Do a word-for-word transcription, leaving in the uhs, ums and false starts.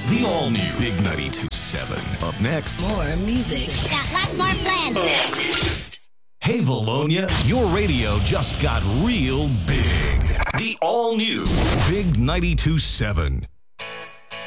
The all-new Big ninety-two point seven. Up next. More music. Got lots more planned. Next. Hey, Valonia, your radio just got real big. The all-new Big ninety-two point seven.